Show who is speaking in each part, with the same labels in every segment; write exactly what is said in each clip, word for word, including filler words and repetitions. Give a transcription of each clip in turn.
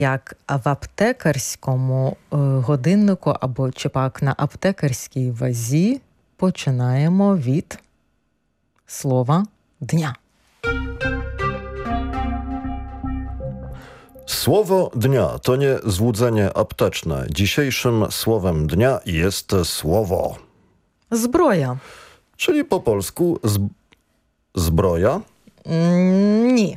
Speaker 1: як в аптекарському годиннику або чи пак на аптекарській вазі починаємо від слова дня.
Speaker 2: Słowo dnia to nie złudzenie apteczne. Dzisiejszym słowem dnia jest słowo.
Speaker 1: Зброя.
Speaker 2: Czyli po polsku zb- zbroja,
Speaker 1: М, Ні.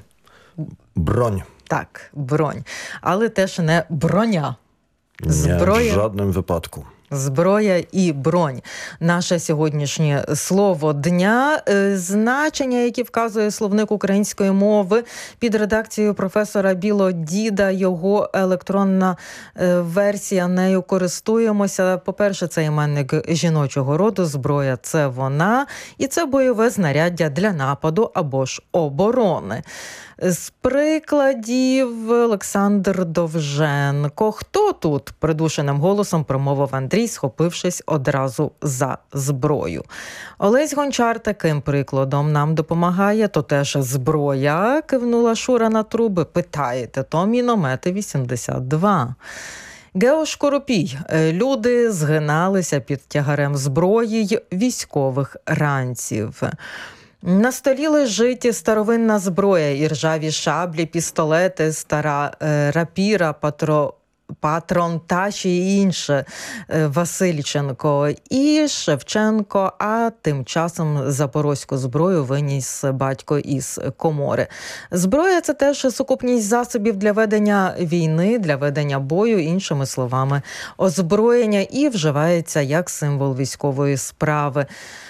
Speaker 2: broń.
Speaker 1: Так, бронь. Але теж не броня.
Speaker 2: Nie,
Speaker 1: Зброя.
Speaker 2: w żadnym wypadku.
Speaker 1: Зброя і бронь. Наше сьогоднішнє слово дня, е, значення, яке вказує словник української мови під редакцією професора Білодіда, його електронна е, версія, нею користуємося. По-перше, це іменник жіночого роду, зброя – це вона, і це бойове знаряддя для нападу або ж оборони. З прикладів Олександр Довженко. Хто тут? Придушеним голосом промовив Андрій, схопившись одразу за зброю. Олесь Гончар таким прикладом нам допомагає. То теж зброя, кивнула Шура на труби. Питаєте, то міномети вісімдесят два. Гео Шкоропій. Люди згиналися під тягарем зброї й військових ранців. На столі лежить старовинна зброя, іржаві шаблі, пістолети, стара е, рапіра, патро, патронтаж і інше. Е, Васильченко і Шевченко, а тим часом запорозьку зброю виніс батько із комори. Зброя – це теж сукупність засобів для ведення війни, для ведення бою, іншими словами, озброєння, і вживається як символ військової справи.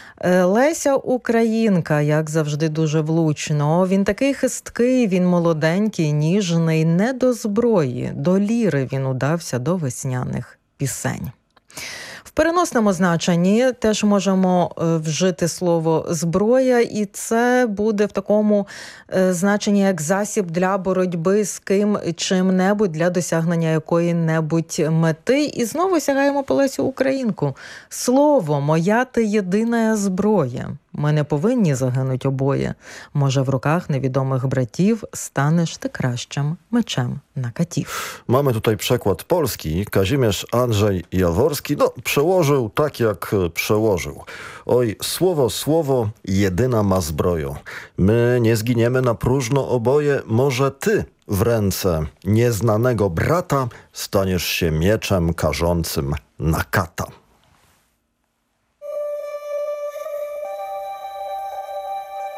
Speaker 1: Леся Українка, як завжди, дуже влучно. Він такий хисткий, він молоденький, ніжний, не до зброї, до ліри він удався до весняних пісень. В переносному значенні теж можемо вжити слово «зброя», і це буде в такому значенні, як засіб для боротьби з ким чим-небудь, для досягнення якої-небудь мети. І знову сягаємо по Лесю Українку. Слово «моя ти єдина зброя». Ми не повинні загинуть обоє. Може, в руках невідомих братів станеш ти кращим мечем на катів.
Speaker 2: Mamy tutaj przekład polski. Kazimierz Andrzej Jaworski no, przełożył tak, jak przełożył. Oj, słowo, słowo, jedyna ma zbroją. My nie zginiemy na próżno oboje. Może ty w ręce nieznanego brata staniesz się mieczem karzącym na kata.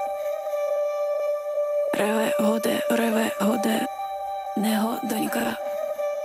Speaker 3: Реве годе, реве годе, него донька.